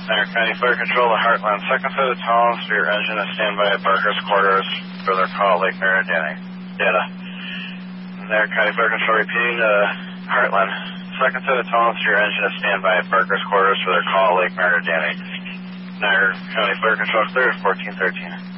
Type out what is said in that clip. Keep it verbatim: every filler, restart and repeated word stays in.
Niagara County Fire Control, the Heartland. Second set of tones for your engine and standby at Barker's quarters for their call at Lake Meridiani. Data. Niagara County Fire Control repeating the Heartland. Second set of tones for your engine and standby at Barker's quarters for their call at Lake Meridiani. Niagara County Fire Control clear, fourteen thirteen.